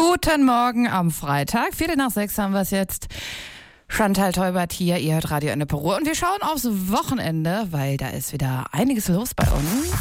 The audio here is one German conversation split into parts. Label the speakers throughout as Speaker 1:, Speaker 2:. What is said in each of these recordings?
Speaker 1: Guten Morgen am Freitag. 5:45 haben wir es jetzt. Chantal Teubert hier, ihr hört Radio Enneperuhr. Und wir schauen aufs Wochenende, weil da ist wieder einiges los bei uns.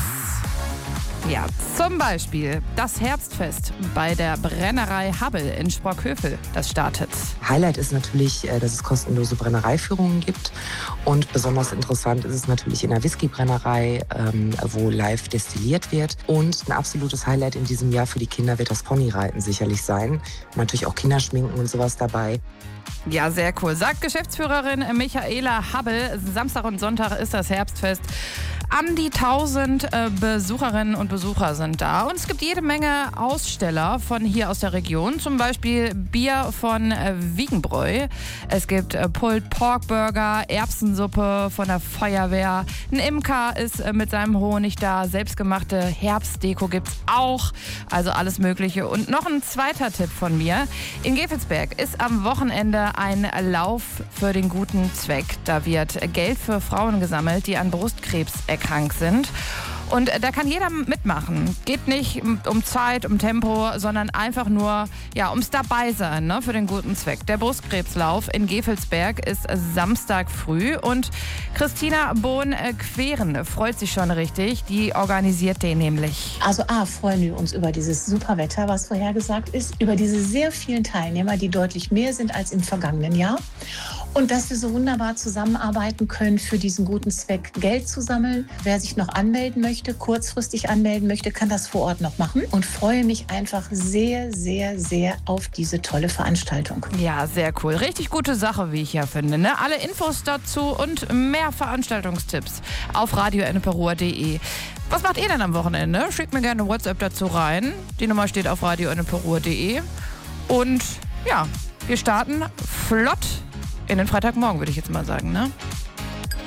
Speaker 1: Ja, zum Beispiel das Herbstfest bei der Brennerei Habbel in Sprockhövel. Das startet.
Speaker 2: Highlight ist natürlich, dass es kostenlose Brennereiführungen gibt. Und besonders interessant ist es natürlich in der Whiskybrennerei, wo live destilliert wird. Und ein absolutes Highlight in diesem Jahr für die Kinder wird das Ponyreiten sicherlich sein. Natürlich auch Kinderschminken und sowas dabei.
Speaker 1: Ja, sehr cool. Sagt Geschäftsführerin Michaela Habbel. Samstag und Sonntag ist das Herbstfest. An die 1000 Besucherinnen und Besucher sind da. Und es gibt jede Menge Aussteller von hier aus der Region. Zum Beispiel Bier von Wiegenbräu. Es gibt Pulled Pork Burger, Erbsensuppe von der Feuerwehr. Ein Imker ist mit seinem Honig da. Selbstgemachte Herbstdeko gibt's auch. Also alles Mögliche. Und noch ein zweiter Tipp von mir. In Gevelsberg ist am Wochenende ein Lauf für den guten Zweck. Da wird Geld für Frauen gesammelt, die an Brustkrebs erkrankt sind. Und da kann jeder mitmachen. Geht nicht um Zeit, um Tempo, sondern einfach nur ums Dabeisein, ne, für den guten Zweck. Der Brustkrebslauf in Gevelsberg ist Samstag früh und Christina Bohn-Queren freut sich schon richtig. Die organisiert den nämlich.
Speaker 3: Also freuen wir uns über dieses super Wetter, was vorhergesagt ist, über diese sehr vielen Teilnehmer, die deutlich mehr sind als im vergangenen Jahr. Und dass wir so wunderbar zusammenarbeiten können, für diesen guten Zweck Geld zu sammeln. Wer sich noch anmelden möchte, kurzfristig anmelden möchte, kann das vor Ort noch machen. Und freue mich einfach sehr, sehr, sehr auf diese tolle Veranstaltung.
Speaker 1: Ja, sehr cool. Richtig gute Sache, wie ich ja finde. Ne? Alle Infos dazu und mehr Veranstaltungstipps auf radioenneperuhr.de. Was macht ihr denn am Wochenende? Schickt mir gerne eine WhatsApp dazu rein. Die Nummer steht auf radioenneperuhr.de. Und ja, wir starten flott in den Freitagmorgen, würde ich jetzt mal sagen, ne?